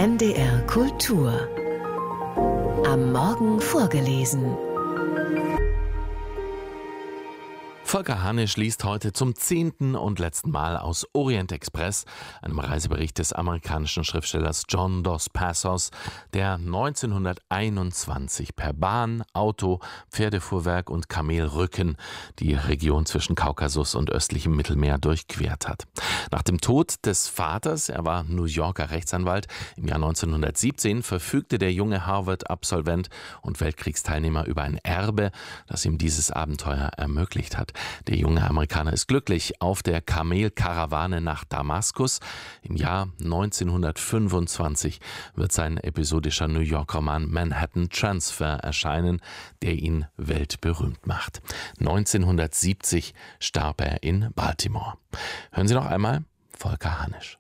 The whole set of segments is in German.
NDR Kultur. Am Morgen vorgelesen. Volker Hanisch liest heute zum 10. und letzten Mal aus Orient Express, einem Reisebericht des amerikanischen Schriftstellers John Dos Passos, der 1921 per Bahn, Auto, Pferdefuhrwerk und Kamelrücken die Region zwischen Kaukasus und östlichem Mittelmeer durchquert hat. Nach dem Tod des Vaters, er war New Yorker Rechtsanwalt, im Jahr 1917 verfügte der junge Harvard-Absolvent und Weltkriegsteilnehmer über ein Erbe, das ihm dieses Abenteuer ermöglicht hat. Der junge Amerikaner ist glücklich auf der Kamelkarawane nach Damaskus. Im Jahr 1925 wird sein episodischer New York-Roman Manhattan Transfer erscheinen, der ihn weltberühmt macht. 1970 starb er in Baltimore. Hören Sie noch einmal Volker Hanisch.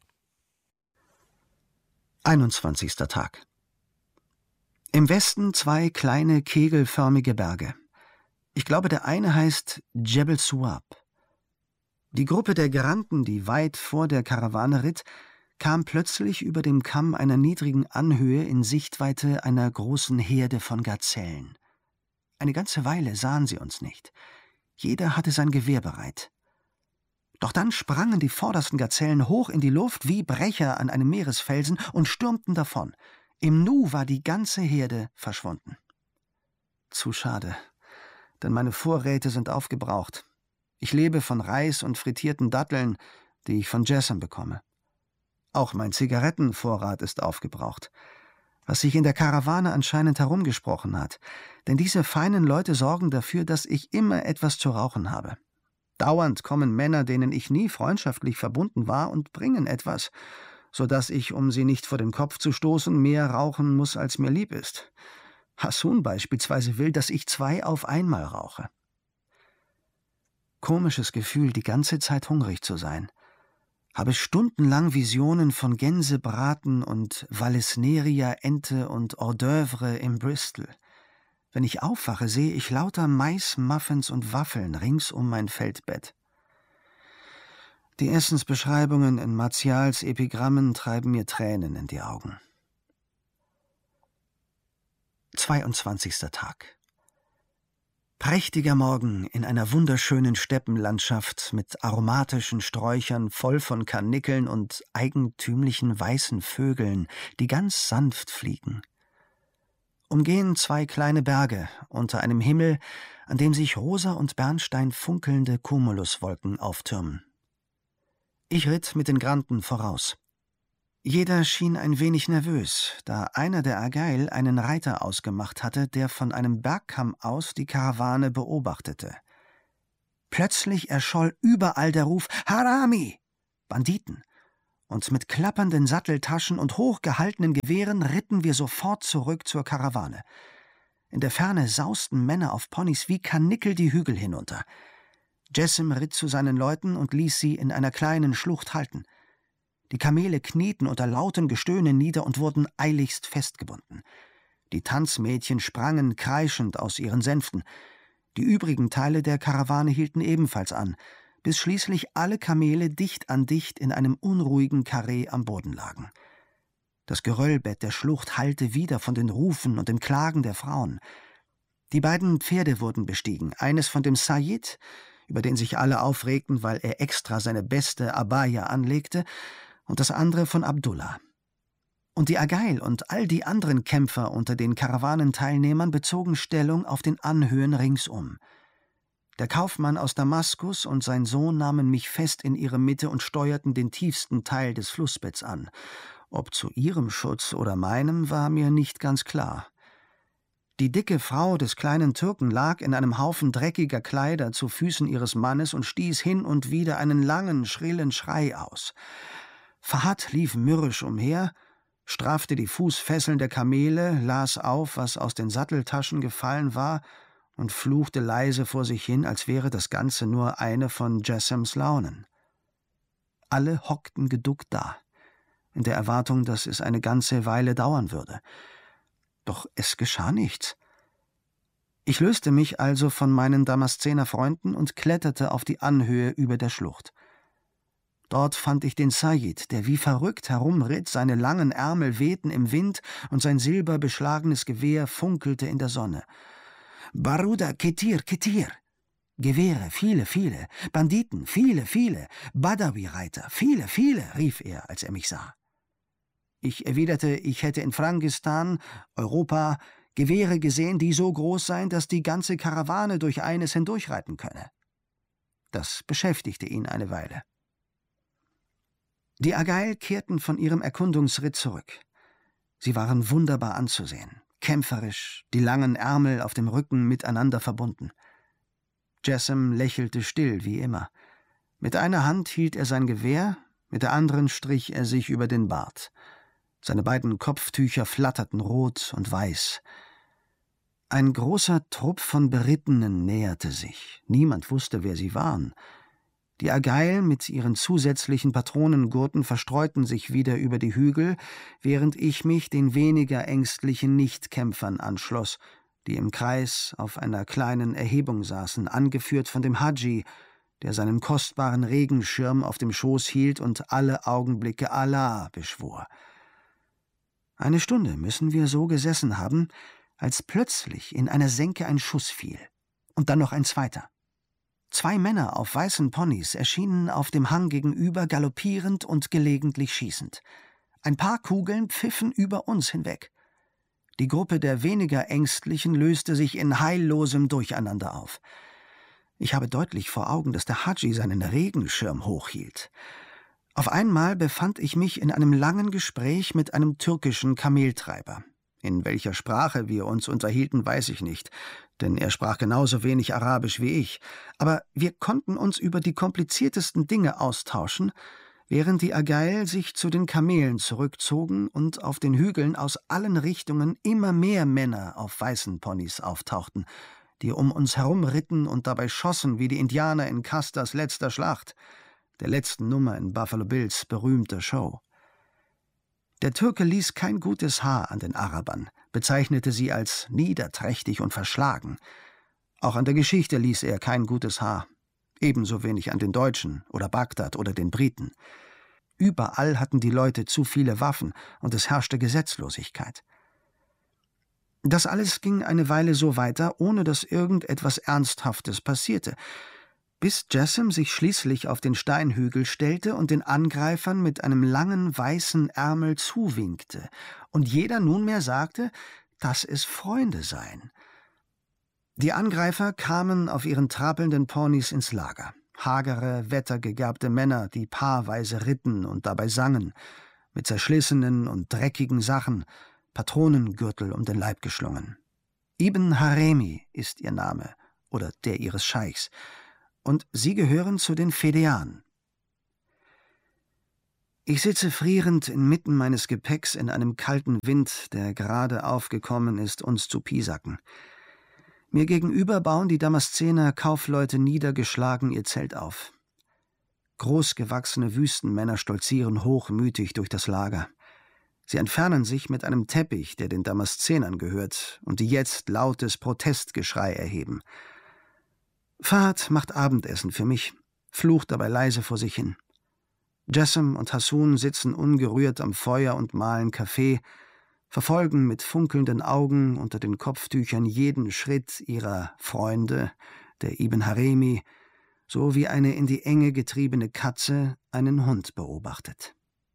21. Tag. Im Westen 2 kleine kegelförmige Berge. Ich glaube, der eine heißt Jebel Suab. Die Gruppe der Geranten, die weit vor der Karawane ritt, kam plötzlich über dem Kamm einer niedrigen Anhöhe in Sichtweite einer großen Herde von Gazellen. Eine ganze Weile sahen sie uns nicht. Jeder hatte sein Gewehr bereit. Doch dann sprangen die vordersten Gazellen hoch in die Luft wie Brecher an einem Meeresfelsen und stürmten davon. Im Nu war die ganze Herde verschwunden. Zu schade. Denn meine Vorräte sind aufgebraucht. Ich lebe von Reis und frittierten Datteln, die ich von Jessam bekomme. Auch mein Zigarettenvorrat ist aufgebraucht, was sich in der Karawane anscheinend herumgesprochen hat. Denn diese feinen Leute sorgen dafür, dass ich immer etwas zu rauchen habe. Dauernd kommen Männer, denen ich nie freundschaftlich verbunden war, und bringen etwas, so dass ich, um sie nicht vor den Kopf zu stoßen, mehr rauchen muss, als mir lieb ist. Hassun beispielsweise will, dass ich 2 auf einmal rauche. Komisches Gefühl, die ganze Zeit hungrig zu sein. Habe stundenlang Visionen von Gänsebraten und Vallisneria, Ente und Hors d'oeuvre im Bristol. Wenn ich aufwache, sehe ich lauter Mais, Muffins und Waffeln rings um mein Feldbett. Die Essensbeschreibungen in Martials Epigrammen treiben mir Tränen in die Augen. 22. Tag. Prächtiger Morgen in einer wunderschönen Steppenlandschaft mit aromatischen Sträuchern voll von Karnickeln und eigentümlichen weißen Vögeln, die ganz sanft fliegen. Umgehen 2 kleine Berge unter einem Himmel, an dem sich rosa und Bernstein funkelnde Cumuluswolken auftürmen. Ich ritt mit den Granden voraus. Jeder schien ein wenig nervös, da einer der Argyle einen Reiter ausgemacht hatte, der von einem Bergkamm aus die Karawane beobachtete. Plötzlich erscholl überall der Ruf »Harami!« Banditen. Und mit klappernden Satteltaschen und hochgehaltenen Gewehren ritten wir sofort zurück zur Karawane. In der Ferne sausten Männer auf Ponys wie Karnickel die Hügel hinunter. Jessam ritt zu seinen Leuten und ließ sie in einer kleinen Schlucht halten. Die Kamele knieten unter lautem Gestöhne nieder und wurden eiligst festgebunden. Die Tanzmädchen sprangen kreischend aus ihren Sänften. Die übrigen Teile der Karawane hielten ebenfalls an, bis schließlich alle Kamele dicht an dicht in einem unruhigen Karree am Boden lagen. Das Geröllbett der Schlucht hallte wieder von den Rufen und dem Klagen der Frauen. Die beiden Pferde wurden bestiegen, eines von dem Sayyid, über den sich alle aufregten, weil er extra seine beste Abaya anlegte, und das andere von Abdullah. Und die Argyle und all die anderen Kämpfer unter den Karawanenteilnehmern bezogen Stellung auf den Anhöhen ringsum. Der Kaufmann aus Damaskus und sein Sohn nahmen mich fest in ihre Mitte und steuerten den tiefsten Teil des Flussbetts an. Ob zu ihrem Schutz oder meinem, war mir nicht ganz klar. Die dicke Frau des kleinen Türken lag in einem Haufen dreckiger Kleider zu Füßen ihres Mannes und stieß hin und wieder einen langen, schrillen Schrei aus. Fahad lief mürrisch umher, straffte die Fußfesseln der Kamele, las auf, was aus den Satteltaschen gefallen war, und fluchte leise vor sich hin, als wäre das Ganze nur eine von Jessams Launen. Alle hockten geduckt da, in der Erwartung, dass es eine ganze Weile dauern würde. Doch es geschah nichts. Ich löste mich also von meinen Damaszener Freunden und kletterte auf die Anhöhe über der Schlucht. Dort fand ich den Sayyid, der wie verrückt herumritt, seine langen Ärmel wehten im Wind und sein silberbeschlagenes Gewehr funkelte in der Sonne. »Baruda, Ketir, Ketir!« »Gewehre, viele, viele! Banditen, viele, viele! Badawi-Reiter, viele, viele!« rief er, als er mich sah. Ich erwiderte, ich hätte in Frangistan, Europa, Gewehre gesehen, die so groß seien, dass die ganze Karawane durch eines hindurchreiten könne. Das beschäftigte ihn eine Weile. Die Argyle kehrten von ihrem Erkundungsritt zurück. Sie waren wunderbar anzusehen, kämpferisch, die langen Ärmel auf dem Rücken miteinander verbunden. Jessam lächelte still, wie immer. Mit einer Hand hielt er sein Gewehr, mit der anderen strich er sich über den Bart. Seine beiden Kopftücher flatterten rot und weiß. Ein großer Trupp von Berittenen näherte sich. Niemand wusste, wer sie waren. Die Argyle mit ihren zusätzlichen Patronengurten verstreuten sich wieder über die Hügel, während ich mich den weniger ängstlichen Nichtkämpfern anschloss, die im Kreis auf einer kleinen Erhebung saßen, angeführt von dem Hadji, der seinen kostbaren Regenschirm auf dem Schoß hielt und alle Augenblicke Allah beschwor. Eine Stunde müssen wir so gesessen haben, als plötzlich in einer Senke ein Schuss fiel. Und dann noch ein zweiter. 2 Männer auf weißen Ponys erschienen auf dem Hang gegenüber, galoppierend und gelegentlich schießend. Ein paar Kugeln pfiffen über uns hinweg. Die Gruppe der weniger Ängstlichen löste sich in heillosem Durcheinander auf. Ich habe deutlich vor Augen, dass der Hadji seinen Regenschirm hochhielt. Auf einmal befand ich mich in einem langen Gespräch mit einem türkischen Kameltreiber. In welcher Sprache wir uns unterhielten, weiß ich nicht, denn er sprach genauso wenig Arabisch wie ich. Aber wir konnten uns über die kompliziertesten Dinge austauschen, während die Argyle sich zu den Kamelen zurückzogen und auf den Hügeln aus allen Richtungen immer mehr Männer auf weißen Ponys auftauchten, die um uns herum ritten und dabei schossen wie die Indianer in Custers letzter Schlacht, der letzten Nummer in Buffalo Bills berühmter Show. Der Türke ließ kein gutes Haar an den Arabern, bezeichnete sie als niederträchtig und verschlagen. Auch an der Geschichte ließ er kein gutes Haar, ebenso wenig an den Deutschen oder Bagdad oder den Briten. Überall hatten die Leute zu viele Waffen und es herrschte Gesetzlosigkeit. Das alles ging eine Weile so weiter, ohne dass irgendetwas Ernsthaftes passierte, bis Jessam sich schließlich auf den Steinhügel stellte und den Angreifern mit einem langen weißen Ärmel zuwinkte und jeder nunmehr sagte, dass es Freunde seien. Die Angreifer kamen auf ihren trappelnden Ponys ins Lager. Hagere, wettergegerbte Männer, die paarweise ritten und dabei sangen, mit zerschlissenen und dreckigen Sachen, Patronengürtel um den Leib geschlungen. Ibn Haremi ist ihr Name, oder der ihres Scheichs, und sie gehören zu den Fedean. Ich sitze frierend inmitten meines Gepäcks in einem kalten Wind, der gerade aufgekommen ist, uns zu piesacken. Mir gegenüber bauen die Damaszener Kaufleute niedergeschlagen ihr Zelt auf. Großgewachsene Wüstenmänner stolzieren hochmütig durch das Lager. Sie entfernen sich mit einem Teppich, der den Damaszenern gehört und die jetzt lautes Protestgeschrei erheben. Fahd macht Abendessen für mich, flucht dabei leise vor sich hin. Jessam und Hassun sitzen ungerührt am Feuer und mahlen Kaffee, verfolgen mit funkelnden Augen unter den Kopftüchern jeden Schritt ihrer Freunde, der Ibn Haremi, so wie eine in die Enge getriebene Katze einen Hund beobachtet.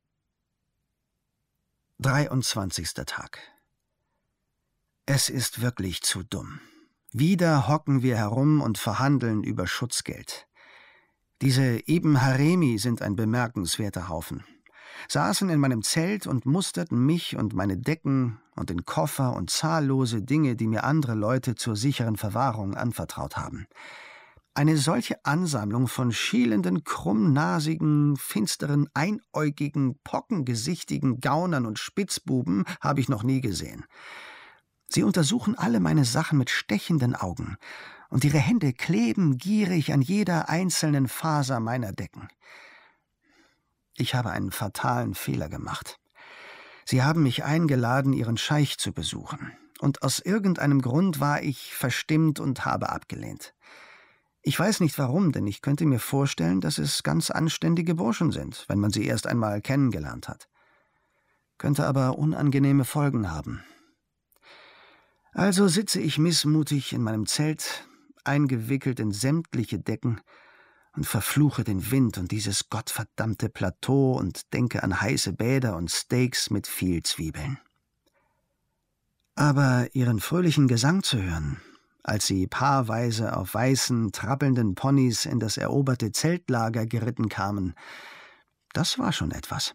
23. Tag. Es ist wirklich zu dumm. Wieder hocken wir herum und verhandeln über Schutzgeld. Diese Ibn Haremi sind ein bemerkenswerter Haufen. Saßen in meinem Zelt und musterten mich und meine Decken und den Koffer und zahllose Dinge, die mir andere Leute zur sicheren Verwahrung anvertraut haben. Eine solche Ansammlung von schielenden, krummnasigen, finsteren, einäugigen, pockengesichtigen Gaunern und Spitzbuben habe ich noch nie gesehen. Sie untersuchen alle meine Sachen mit stechenden Augen, und ihre Hände kleben gierig an jeder einzelnen Faser meiner Decken. Ich habe einen fatalen Fehler gemacht. Sie haben mich eingeladen, ihren Scheich zu besuchen, und aus irgendeinem Grund war ich verstimmt und habe abgelehnt. Ich weiß nicht warum, denn ich könnte mir vorstellen, dass es ganz anständige Burschen sind, wenn man sie erst einmal kennengelernt hat. Könnte aber unangenehme Folgen haben. Also sitze ich missmutig in meinem Zelt, eingewickelt in sämtliche Decken, und verfluche den Wind und dieses gottverdammte Plateau und denke an heiße Bäder und Steaks mit viel Zwiebeln. Aber ihren fröhlichen Gesang zu hören, als sie paarweise auf weißen, trappelnden Ponys in das eroberte Zeltlager geritten kamen, das war schon etwas.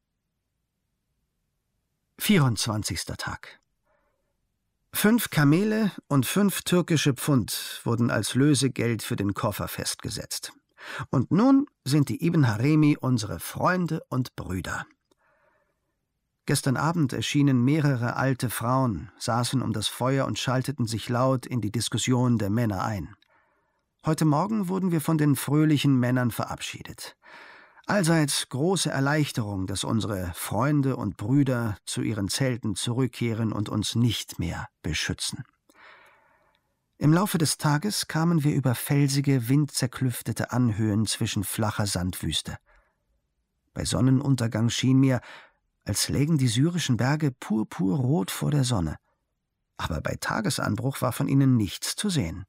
24. Tag. 5 Kamele und 5 türkische Pfund wurden als Lösegeld für den Koffer festgesetzt. Und nun sind die Ibn Haremi unsere Freunde und Brüder. Gestern Abend erschienen mehrere alte Frauen, saßen um das Feuer und schalteten sich laut in die Diskussion der Männer ein. Heute Morgen wurden wir von den fröhlichen Männern verabschiedet. Allseits große Erleichterung, dass unsere Freunde und Brüder zu ihren Zelten zurückkehren und uns nicht mehr beschützen. Im Laufe des Tages kamen wir über felsige, windzerklüftete Anhöhen zwischen flacher Sandwüste. Bei Sonnenuntergang schien mir, als lägen die syrischen Berge purpurrot vor der Sonne. Aber bei Tagesanbruch war von ihnen nichts zu sehen.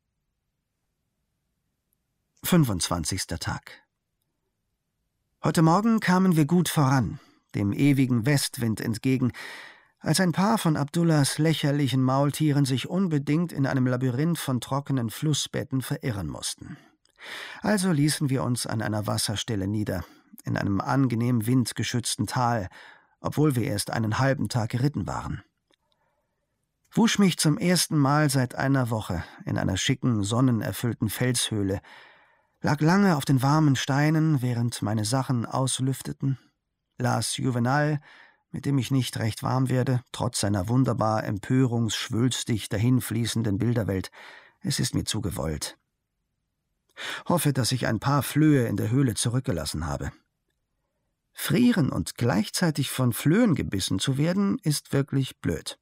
25. Tag. Heute Morgen kamen wir gut voran, dem ewigen Westwind entgegen, als ein paar von Abdullahs lächerlichen Maultieren sich unbedingt in einem Labyrinth von trockenen Flussbetten verirren mussten. Also ließen wir uns an einer Wasserstelle nieder, in einem angenehm windgeschützten Tal, obwohl wir erst einen halben Tag geritten waren. Wusch mich zum ersten Mal seit einer Woche in einer schicken, sonnenerfüllten Felshöhle, lag lange auf den warmen Steinen, während meine Sachen auslüfteten, las Juvenal, mit dem ich nicht recht warm werde, trotz seiner wunderbar empörungsschwülstig dahinfließenden Bilderwelt. Es ist mir zu gewollt. Hoffe, dass ich ein paar Flöhe in der Höhle zurückgelassen habe. Frieren und gleichzeitig von Flöhen gebissen zu werden, ist wirklich blöd.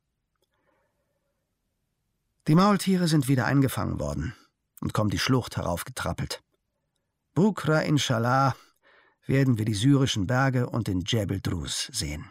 Die Maultiere sind wieder eingefangen worden und kommen die Schlucht heraufgetrappelt. Bukra inshallah werden wir die syrischen Berge und den Djebel Drus sehen.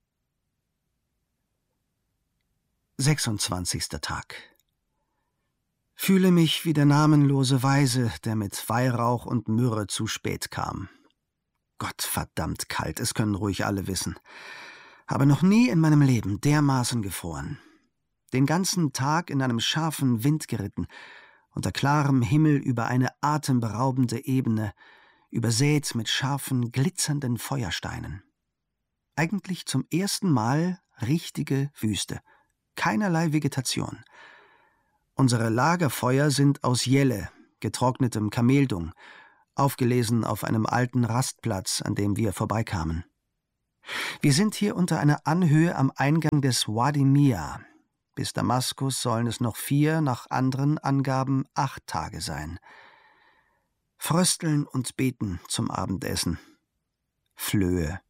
26. Tag. Fühle mich wie der namenlose Weise, der mit Weihrauch und Myrrhe zu spät kam. Gottverdammt kalt, es können ruhig alle wissen. Habe noch nie in meinem Leben dermaßen gefroren. Den ganzen Tag in einem scharfen Wind geritten, unter klarem Himmel über eine atemberaubende Ebene, übersät mit scharfen, glitzernden Feuersteinen. Eigentlich zum ersten Mal richtige Wüste. Keinerlei Vegetation. Unsere Lagerfeuer sind aus Jelle, getrocknetem Kameldung, aufgelesen auf einem alten Rastplatz, an dem wir vorbeikamen. Wir sind hier unter einer Anhöhe am Eingang des Wadi Mia. Bis Damaskus sollen es noch 4, nach anderen Angaben 8 Tage sein. Frösteln und beten zum Abendessen. Flöhe.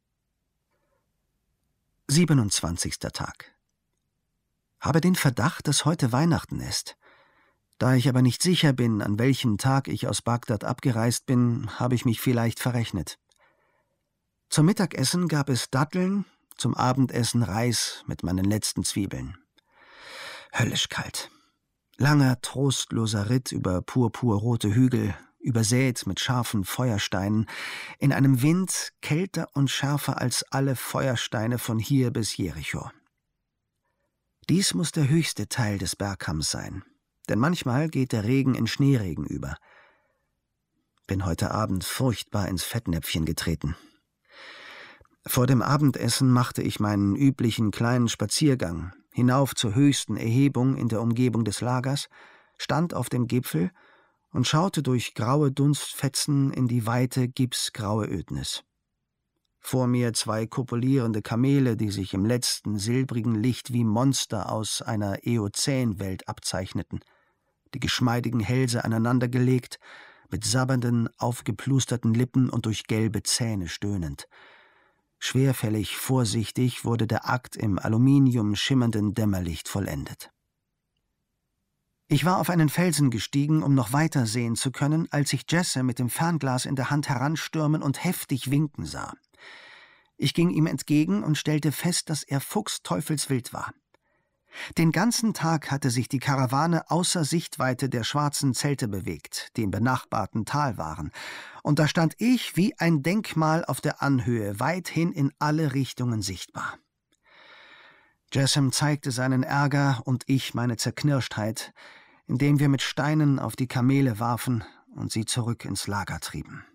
27. Tag. Habe den Verdacht, dass heute Weihnachten ist. Da ich aber nicht sicher bin, an welchem Tag ich aus Bagdad abgereist bin, habe ich mich vielleicht verrechnet. Zum Mittagessen gab es Datteln, zum Abendessen Reis mit meinen letzten Zwiebeln. Höllisch kalt. Langer, trostloser Ritt über purpurrote Hügel, übersät mit scharfen Feuersteinen, in einem Wind kälter und schärfer als alle Feuersteine von hier bis Jericho. Dies muss der höchste Teil des Bergkamms sein, denn manchmal geht der Regen in Schneeregen über. Bin heute Abend furchtbar ins Fettnäpfchen getreten. Vor dem Abendessen machte ich meinen üblichen kleinen Spaziergang hinauf zur höchsten Erhebung in der Umgebung des Lagers, stand auf dem Gipfel und schaute durch graue Dunstfetzen in die weite, gipsgraue Ödnis. Vor mir 2 kopulierende Kamele, die sich im letzten silbrigen Licht wie Monster aus einer Eozänwelt abzeichneten, die geschmeidigen Hälse aneinandergelegt, mit sabbernden, aufgeplusterten Lippen und durch gelbe Zähne stöhnend. Schwerfällig, vorsichtig wurde der Akt im Aluminium schimmernden Dämmerlicht vollendet. Ich war auf einen Felsen gestiegen, um noch weiter sehen zu können, als ich Jesse mit dem Fernglas in der Hand heranstürmen und heftig winken sah. Ich ging ihm entgegen und stellte fest, dass er fuchsteufelswild war. Den ganzen Tag hatte sich die Karawane außer Sichtweite der schwarzen Zelte bewegt, die im benachbarten Tal waren, und da stand ich wie ein Denkmal auf der Anhöhe, weithin in alle Richtungen sichtbar. Jessam zeigte seinen Ärger und ich meine Zerknirschtheit, indem wir mit Steinen auf die Kamele warfen und sie zurück ins Lager trieben.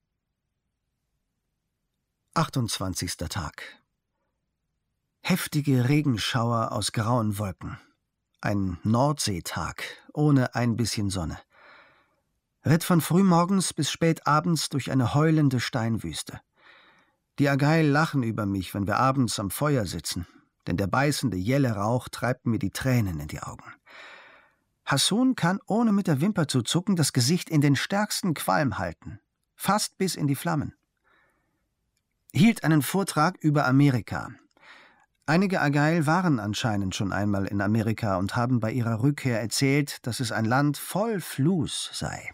28. Tag. Heftige Regenschauer aus grauen Wolken. Ein Nordseetag, ohne ein bisschen Sonne. Ritt von frühmorgens bis spät abends durch eine heulende Steinwüste. Die Agail lachen über mich, wenn wir abends am Feuer sitzen, denn der beißende Jellerauch treibt mir die Tränen in die Augen. Hassun kann, ohne mit der Wimper zu zucken, das Gesicht in den stärksten Qualm halten, fast bis in die Flammen. Hielt einen Vortrag über Amerika. Einige Agail waren anscheinend schon einmal in Amerika und haben bei ihrer Rückkehr erzählt, dass es ein Land voll Fluss sei.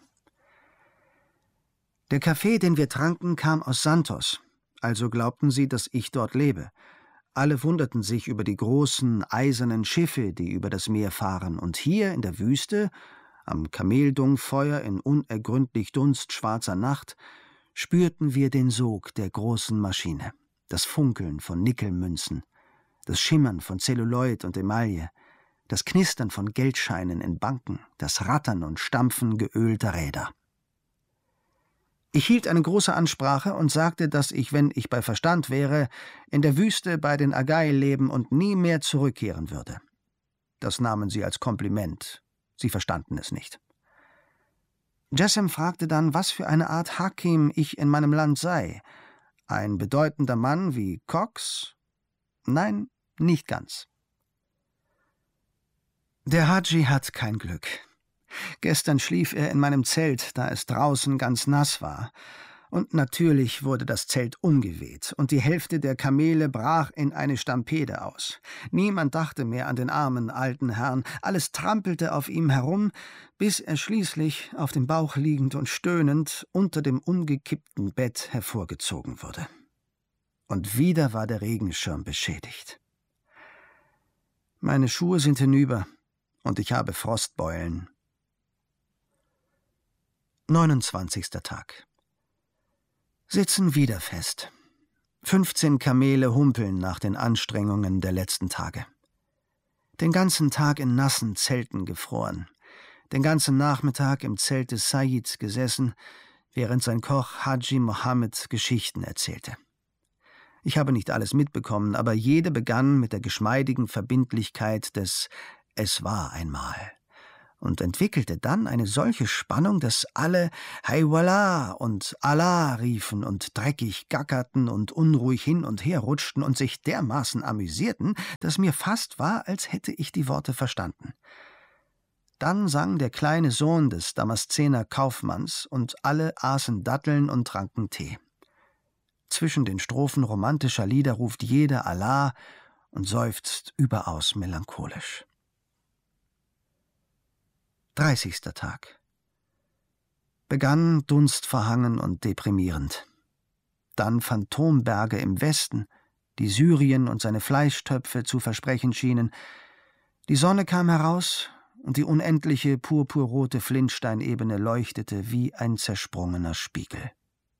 Der Kaffee, den wir tranken, kam aus Santos, also glaubten sie, dass ich dort lebe. Alle wunderten sich über die großen, eisernen Schiffe, die über das Meer fahren, und hier in der Wüste, am Kameldungfeuer in unergründlich dunstschwarzer Nacht, spürten wir den Sog der großen Maschine, das Funkeln von Nickelmünzen, das Schimmern von Zelluloid und Emaille, das Knistern von Geldscheinen in Banken, das Rattern und Stampfen geölter Räder. Ich hielt eine große Ansprache und sagte, dass ich, wenn ich bei Verstand wäre, in der Wüste bei den Agail leben und nie mehr zurückkehren würde. Das nahmen sie als Kompliment. Sie verstanden es nicht. Jessam fragte dann, was für eine Art Hakim ich in meinem Land sei. Ein bedeutender Mann wie Cox? Nein, nicht ganz. Der Haji hat kein Glück. Gestern schlief er in meinem Zelt, da es draußen ganz nass war. Und natürlich wurde das Zelt umgeweht, und die Hälfte der Kamele brach in eine Stampede aus. Niemand dachte mehr an den armen alten Herrn, alles trampelte auf ihm herum, bis er schließlich, auf dem Bauch liegend und stöhnend, unter dem umgekippten Bett hervorgezogen wurde. Und wieder war der Regenschirm beschädigt. Meine Schuhe sind hinüber, und ich habe Frostbeulen. 29. Tag. Sitzen wieder fest. 15 Kamele humpeln nach den Anstrengungen der letzten Tage. Den ganzen Tag in nassen Zelten gefroren. Den ganzen Nachmittag im Zelt des Said gesessen, während sein Koch Haji Mohammed Geschichten erzählte. Ich habe nicht alles mitbekommen, aber jede begann mit der geschmeidigen Verbindlichkeit des »Es war einmal« und entwickelte dann eine solche Spannung, dass alle »Hey Wallah« und »Allah« riefen und dreckig gackerten und unruhig hin und her rutschten und sich dermaßen amüsierten, dass mir fast war, als hätte ich die Worte verstanden. Dann sang der kleine Sohn des Damaszener Kaufmanns, und alle aßen Datteln und tranken Tee. Zwischen den Strophen romantischer Lieder ruft jeder Allah und seufzt überaus melancholisch. 30. Tag. Begann dunstverhangen und deprimierend. Dann Phantomberge im Westen, die Syrien und seine Fleischtöpfe zu versprechen schienen. Die Sonne kam heraus, und die unendliche purpurrote Flintsteinebene leuchtete wie ein zersprungener Spiegel.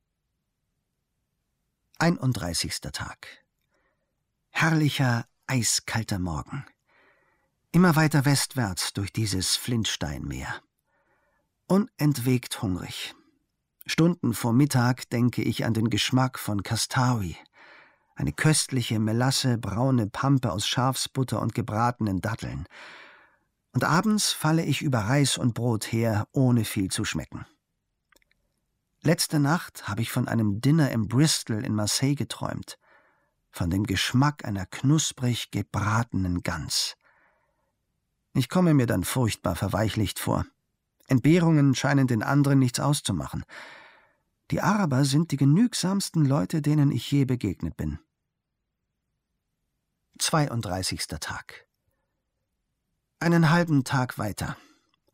31. Tag. Herrlicher, eiskalter Morgen. Immer weiter westwärts durch dieses Flintsteinmeer. Unentwegt hungrig. Stunden vor Mittag denke ich an den Geschmack von Kastawi, eine köstliche melasse-braune Pampe aus Schafsbutter und gebratenen Datteln. Und abends falle ich über Reis und Brot her, ohne viel zu schmecken. Letzte Nacht habe ich von einem Dinner im Bristol in Marseille geträumt, von dem Geschmack einer knusprig gebratenen Gans. Ich komme mir dann furchtbar verweichlicht vor. Entbehrungen scheinen den anderen nichts auszumachen. Die Araber sind die genügsamsten Leute, denen ich je begegnet bin. 32. Tag. Einen halben Tag weiter.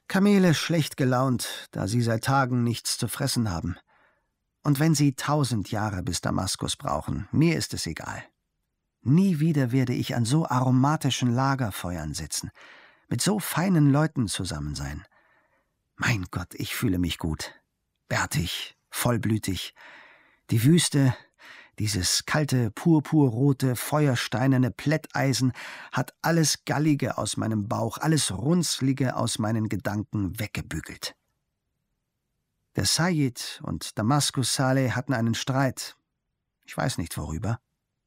Kamele schlecht gelaunt, da sie seit Tagen nichts zu fressen haben. Und wenn sie 1000 Jahre bis Damaskus brauchen, mir ist es egal. Nie wieder werde ich an so aromatischen Lagerfeuern sitzen, mit so feinen Leuten zusammen sein. Mein Gott, ich fühle mich gut. Bärtig, vollblütig. Die Wüste, dieses kalte, purpurrote, feuersteinerne Plätteisen hat alles Gallige aus meinem Bauch, alles Runzlige aus meinen Gedanken weggebügelt. Der Sayyid und Damaskus Saleh hatten einen Streit. Ich weiß nicht worüber.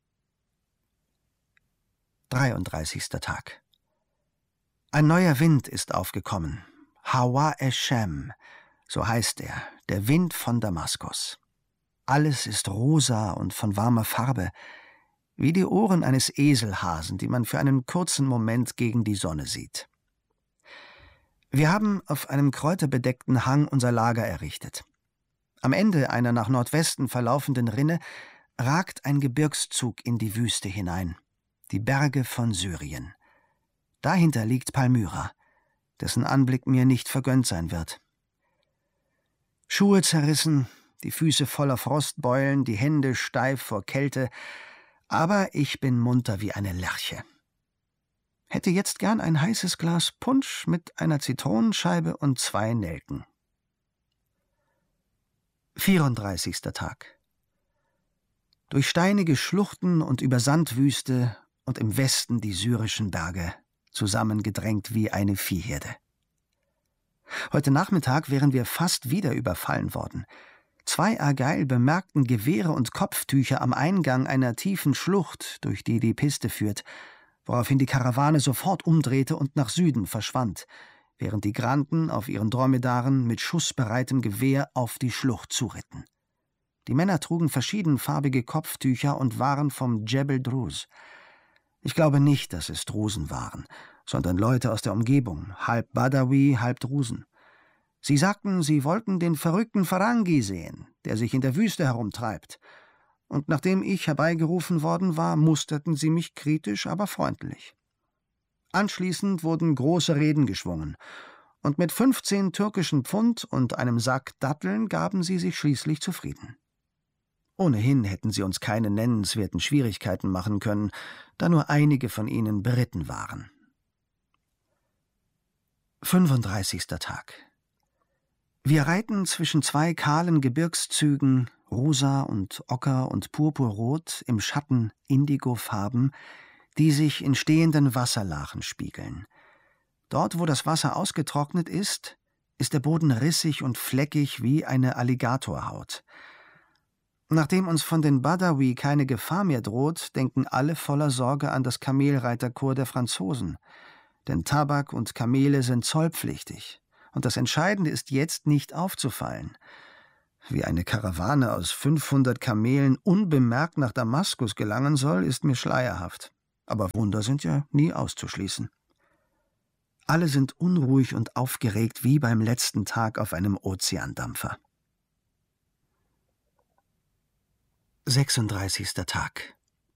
33. Tag. Ein neuer Wind ist aufgekommen. Hawa Eshem, so heißt er, der Wind von Damaskus. Alles ist rosa und von warmer Farbe, wie die Ohren eines Eselhasen, die man für einen kurzen Moment gegen die Sonne sieht. Wir haben auf einem kräuterbedeckten Hang unser Lager errichtet. Am Ende einer nach Nordwesten verlaufenden Rinne ragt ein Gebirgszug in die Wüste hinein, die Berge von Syrien. Dahinter liegt Palmyra, dessen Anblick mir nicht vergönnt sein wird. Schuhe zerrissen, die Füße voller Frostbeulen, die Hände steif vor Kälte, aber ich bin munter wie eine Lerche. Hätte jetzt gern ein heißes Glas Punsch mit einer Zitronenscheibe und 2 Nelken. 34. Tag. Durch steinige Schluchten und über Sandwüste und im Westen die syrischen Berge, zusammengedrängt wie eine Viehherde. Heute Nachmittag wären wir fast wieder überfallen worden. 2 Argyle bemerkten Gewehre und Kopftücher am Eingang einer tiefen Schlucht, durch die die Piste führt, woraufhin die Karawane sofort umdrehte und nach Süden verschwand, während die Granden auf ihren Dromedaren mit schussbereitem Gewehr auf die Schlucht zuritten. Die Männer trugen verschiedenfarbige Kopftücher und waren vom Jebel Druz. Ich glaube nicht, dass es Drusen waren, sondern Leute aus der Umgebung, halb Badawi, halb Drusen. Sie sagten, sie wollten den verrückten Farangi sehen, der sich in der Wüste herumtreibt. Und nachdem ich herbeigerufen worden war, musterten sie mich kritisch, aber freundlich. Anschließend wurden große Reden geschwungen, und mit 15 türkischen Pfund und einem Sack Datteln gaben sie sich schließlich zufrieden. Ohnehin hätten sie uns keine nennenswerten Schwierigkeiten machen können, da nur einige von ihnen beritten waren. 35. Tag. Wir reiten zwischen 2 kahlen Gebirgszügen, rosa und ocker und purpurrot, im Schatten Indigofarben, die sich in stehenden Wasserlachen spiegeln. Dort, wo das Wasser ausgetrocknet ist, ist der Boden rissig und fleckig wie eine Alligatorhaut. Nachdem uns von den Badawi keine Gefahr mehr droht, denken alle voller Sorge an das Kamelreiterkorps der Franzosen. Denn Tabak und Kamele sind zollpflichtig. Und das Entscheidende ist jetzt nicht aufzufallen. Wie eine Karawane aus 500 Kamelen unbemerkt nach Damaskus gelangen soll, ist mir schleierhaft. Aber Wunder sind ja nie auszuschließen. Alle sind unruhig und aufgeregt wie beim letzten Tag auf einem Ozeandampfer. 36. Tag.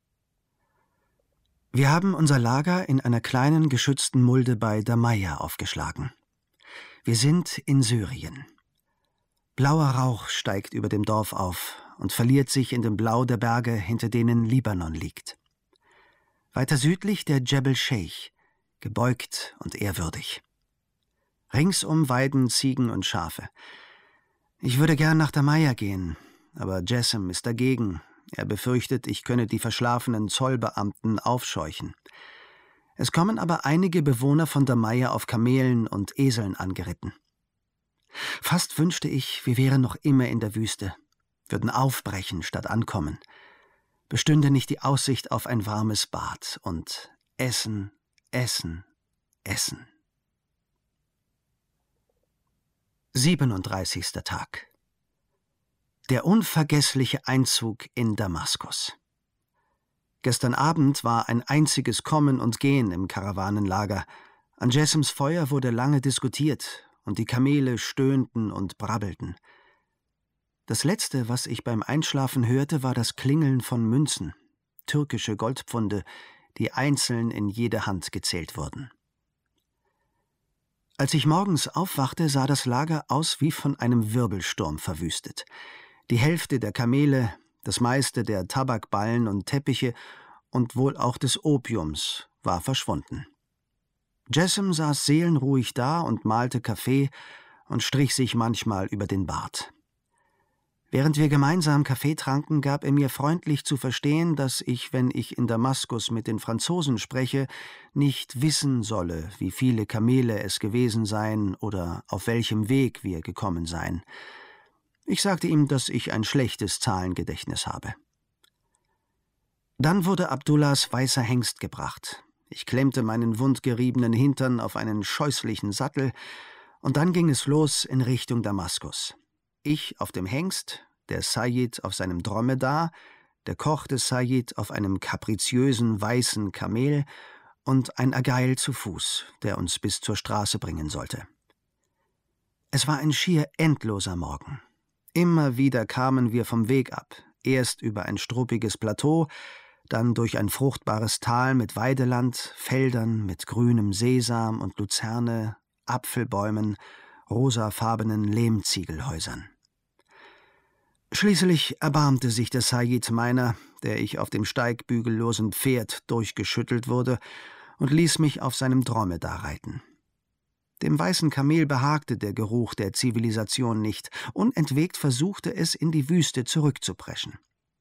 Wir haben unser Lager in einer kleinen geschützten Mulde bei Damaya aufgeschlagen. Wir sind in Syrien. Blauer Rauch steigt über dem Dorf auf und verliert sich in dem Blau der Berge, hinter denen Libanon liegt. Weiter südlich der Jebel Sheikh, gebeugt und ehrwürdig. Ringsum weiden Ziegen und Schafe. Ich würde gern nach Damaya gehen, aber Jessam ist dagegen. Er befürchtet, ich könne die verschlafenen Zollbeamten aufscheuchen. Es kommen aber einige Bewohner von Damaya auf Kamelen und Eseln angeritten. Fast wünschte ich, wir wären noch immer in der Wüste, würden aufbrechen statt ankommen. Bestünde nicht die Aussicht auf ein warmes Bad und Essen, Essen, Essen. 37. Tag. Der unvergessliche Einzug in Damaskus. Gestern Abend war ein einziges Kommen und Gehen im Karawanenlager. An Jessams Feuer wurde lange diskutiert, und die Kamele stöhnten und brabbelten. Das Letzte, was ich beim Einschlafen hörte, war das Klingeln von Münzen, türkische Goldpfunde, die einzeln in jede Hand gezählt wurden. Als ich morgens aufwachte, sah das Lager aus wie von einem Wirbelsturm verwüstet. Die Hälfte der Kamele, das meiste der Tabakballen und Teppiche und wohl auch des Opiums war verschwunden. Jessam saß seelenruhig da und malte Kaffee und strich sich manchmal über den Bart. Während wir gemeinsam Kaffee tranken, gab er mir freundlich zu verstehen, dass ich, wenn ich in Damaskus mit den Franzosen spreche, nicht wissen solle, wie viele Kamele es gewesen seien oder auf welchem Weg wir gekommen seien. Ich sagte ihm, dass ich ein schlechtes Zahlengedächtnis habe. Dann wurde Abdullahs weißer Hengst gebracht. Ich klemmte meinen wundgeriebenen Hintern auf einen scheußlichen Sattel, und dann ging es los in Richtung Damaskus. Ich auf dem Hengst, der Sayyid auf seinem Dromedar, der Koch des Sayyid auf einem kapriziösen weißen Kamel und ein Agail zu Fuß, der uns bis zur Straße bringen sollte. Es war ein schier endloser Morgen. Immer wieder kamen wir vom Weg ab, erst über ein struppiges Plateau, dann durch ein fruchtbares Tal mit Weideland, Feldern mit grünem Sesam und Luzerne, Apfelbäumen, rosafarbenen Lehmziegelhäusern. Schließlich erbarmte sich der Sayyid meiner, der ich auf dem steigbügellosen Pferd durchgeschüttelt wurde, und ließ mich auf seinem Dromedar reiten. Dem weißen Kamel behagte der Geruch der Zivilisation nicht. Unentwegt versuchte es, in die Wüste zurückzupreschen.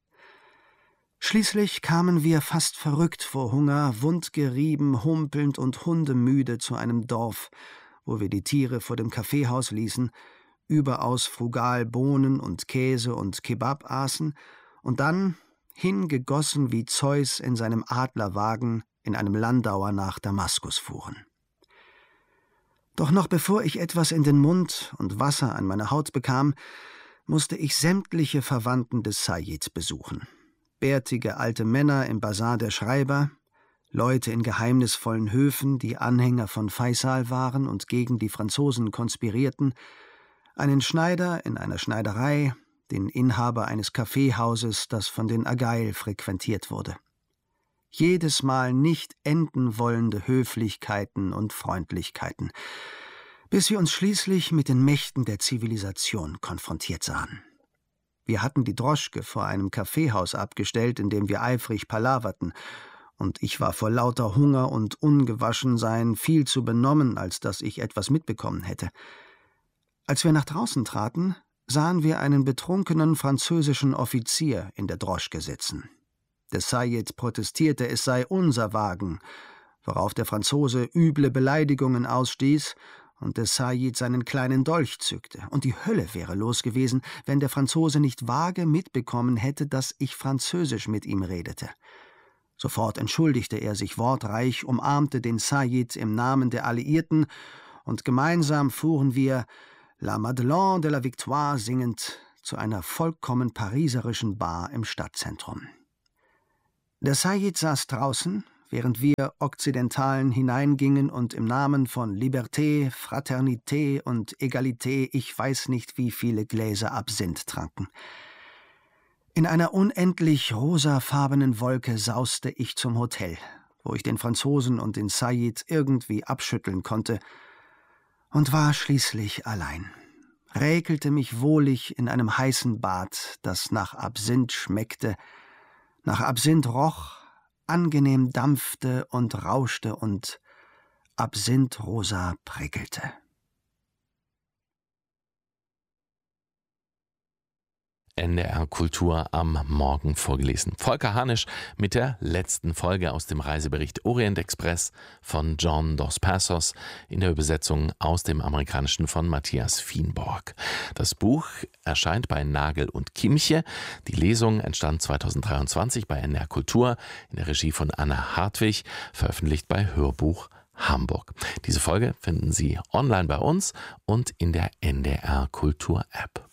Schließlich kamen wir fast verrückt vor Hunger, wundgerieben, humpelnd und hundemüde zu einem Dorf, wo wir die Tiere vor dem Kaffeehaus ließen, überaus frugal Bohnen und Käse und Kebab aßen und dann, hingegossen wie Zeus in seinem Adlerwagen, in einem Landauer nach Damaskus fuhren. Doch noch bevor ich etwas in den Mund und Wasser an meine Haut bekam, musste ich sämtliche Verwandten des Sayyid besuchen. Bärtige alte Männer im Basar der Schreiber, Leute in geheimnisvollen Höfen, die Anhänger von Faisal waren und gegen die Franzosen konspirierten, einen Schneider in einer Schneiderei, den Inhaber eines Kaffeehauses, das von den Agail frequentiert wurde. Jedes Mal nicht enden wollende Höflichkeiten und Freundlichkeiten, bis wir uns schließlich mit den Mächten der Zivilisation konfrontiert sahen. Wir hatten die Droschke vor einem Kaffeehaus abgestellt, in dem wir eifrig palaverten, und ich war vor lauter Hunger und Ungewaschensein viel zu benommen, als dass ich etwas mitbekommen hätte. Als wir nach draußen traten, sahen wir einen betrunkenen französischen Offizier in der Droschke sitzen. Der Sayyid protestierte, es sei unser Wagen, worauf der Franzose üble Beleidigungen ausstieß und der Sayyid seinen kleinen Dolch zückte. Und die Hölle wäre los gewesen, wenn der Franzose nicht vage mitbekommen hätte, dass ich Französisch mit ihm redete. Sofort entschuldigte er sich wortreich, umarmte den Sayyid im Namen der Alliierten, und gemeinsam fuhren wir La Madeleine de la Victoire singend zu einer vollkommen pariserischen Bar im Stadtzentrum. Der Sayyid saß draußen, während wir Okzidentalen hineingingen und im Namen von Liberté, Fraternité und Egalité ich weiß nicht wie viele Gläser Absinth tranken. In einer unendlich rosafarbenen Wolke sauste ich zum Hotel, wo ich den Franzosen und den Sayyid irgendwie abschütteln konnte, und war schließlich allein, räkelte mich wohlig in einem heißen Bad, das nach Absinth schmeckte, nach Absinth roch, angenehm dampfte und rauschte und absinthrosa prickelte. NDR Kultur am Morgen vorgelesen. Volker Hanisch mit der letzten Folge aus dem Reisebericht Orient Express von John Dos Passos in der Übersetzung aus dem Amerikanischen von Matthias Fienborg. Das Buch erscheint bei Nagel und Kimche. Die Lesung entstand 2023 bei NDR Kultur in der Regie von Anna Hartwig, veröffentlicht bei Hörbuch Hamburg. Diese Folge finden Sie online bei uns und in der NDR Kultur App.